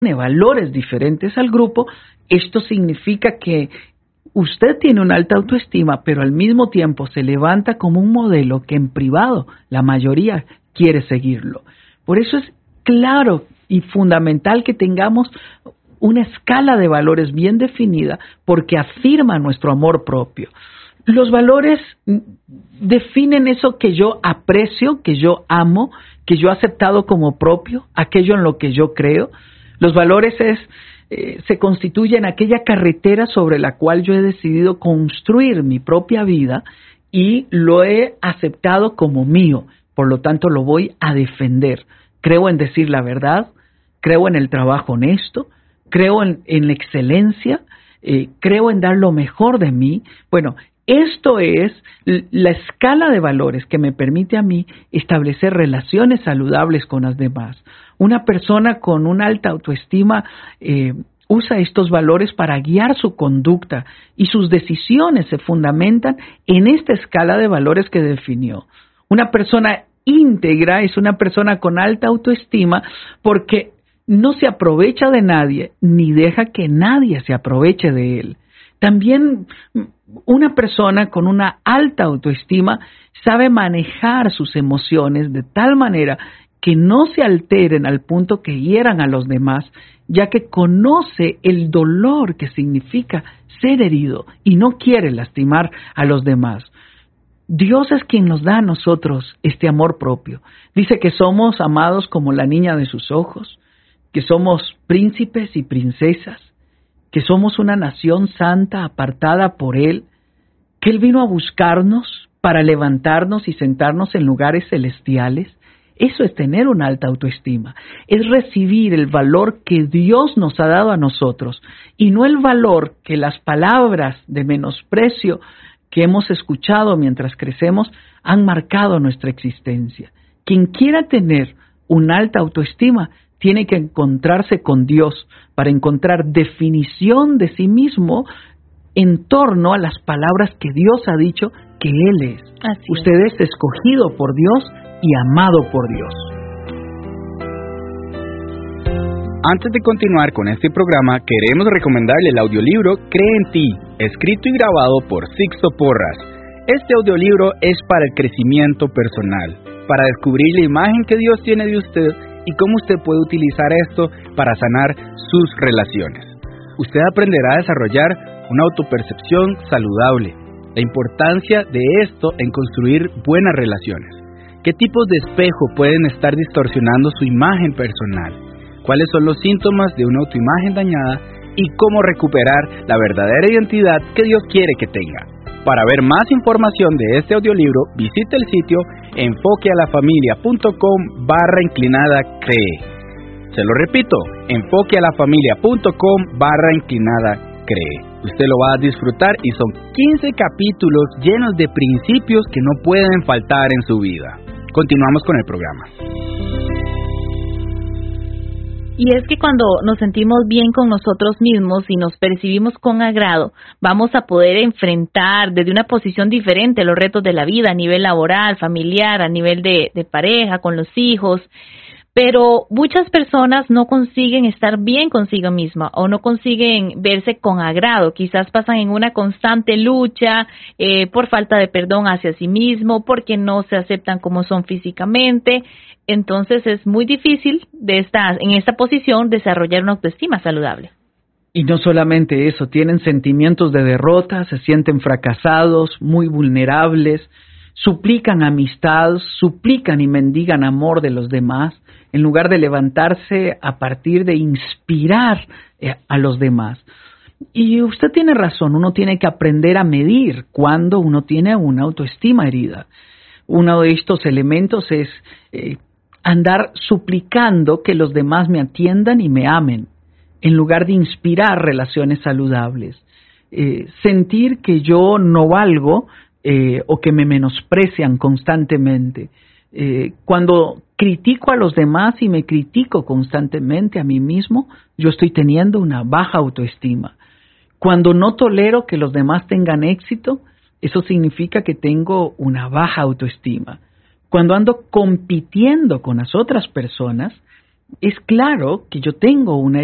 tiene valores diferentes al grupo, esto significa que usted tiene una alta autoestima, pero al mismo tiempo se levanta como un modelo que en privado la mayoría quiere seguirlo. Por eso es claro y fundamental que tengamos una escala de valores bien definida, porque afirma nuestro amor propio. Los valores definen eso que yo aprecio, que yo amo, que yo he aceptado como propio, aquello en lo que yo creo. Los valores se constituyen aquella carretera sobre la cual yo he decidido construir mi propia vida y lo he aceptado como mío. Por lo tanto, lo voy a defender. Creo en decir la verdad, creo en el trabajo honesto, creo en la excelencia, creo en dar lo mejor de mí. Bueno, esto es la escala de valores que me permite a mí establecer relaciones saludables con las demás. Una persona con una alta autoestima usa estos valores para guiar su conducta y sus decisiones se fundamentan en esta escala de valores que definió. Una persona íntegra es una persona con alta autoestima porque no se aprovecha de nadie ni deja que nadie se aproveche de él. También una persona con una alta autoestima sabe manejar sus emociones de tal manera que no se alteren al punto que hieran a los demás, ya que conoce el dolor que significa ser herido y no quiere lastimar a los demás. Dios es quien nos da a nosotros este amor propio. Dice que somos amados como la niña de sus ojos, que somos príncipes y princesas, que somos una nación santa apartada por Él, que Él vino a buscarnos para levantarnos y sentarnos en lugares celestiales. Eso es tener una alta autoestima, es recibir el valor que Dios nos ha dado a nosotros y no el valor que las palabras de menosprecio que hemos escuchado mientras crecemos han marcado nuestra existencia. Quien quiera tener una alta autoestima tiene que encontrarse con Dios para encontrar definición de sí mismo en torno a las palabras que Dios ha dicho que Él es. Usted es escogido por Dios y amado por Dios. Antes de continuar con este programa, queremos recomendarle el audiolibro Cree en Ti, escrito y grabado por Sixto Porras. Este audiolibro es para el crecimiento personal, para descubrir la imagen que Dios tiene de usted y cómo usted puede utilizar esto para sanar sus relaciones. Usted aprenderá a desarrollar una autopercepción saludable, la importancia de esto en construir buenas relaciones, qué tipos de espejo pueden estar distorsionando su imagen personal, cuáles son los síntomas de una autoimagen dañada y cómo recuperar la verdadera identidad que Dios quiere que tenga. Para ver más información de este audiolibro, visite el sitio enfoquealafamilia.com/cree. Se lo repito, enfoquealafamilia.com/cree. Usted lo va a disfrutar y son 15 capítulos llenos de principios que no pueden faltar en su vida. Continuamos con el programa. Y es que cuando nos sentimos bien con nosotros mismos y nos percibimos con agrado, vamos a poder enfrentar desde una posición diferente los retos de la vida a nivel laboral, familiar, a nivel de pareja, con los hijos. Pero muchas personas no consiguen estar bien consigo misma o no consiguen verse con agrado. Quizás pasan en una constante lucha por falta de perdón hacia sí mismo, porque no se aceptan como son físicamente. Entonces es muy difícil en esta posición desarrollar una autoestima saludable. Y no solamente eso, tienen sentimientos de derrota, se sienten fracasados, muy vulnerables, suplican amistad, suplican y mendigan amor de los demás, en lugar de levantarse a partir de inspirar a los demás. Y usted tiene razón, uno tiene que aprender a medir cuando uno tiene una autoestima herida. Uno de estos elementos es andar suplicando que los demás me atiendan y me amen, en lugar de inspirar relaciones saludables. Sentir que yo no valgo o que me menosprecian constantemente. Cuando critico a los demás y me critico constantemente a mí mismo, yo estoy teniendo una baja autoestima. Cuando no tolero que los demás tengan éxito, eso significa que tengo una baja autoestima. Cuando ando compitiendo con las otras personas, es claro que yo tengo una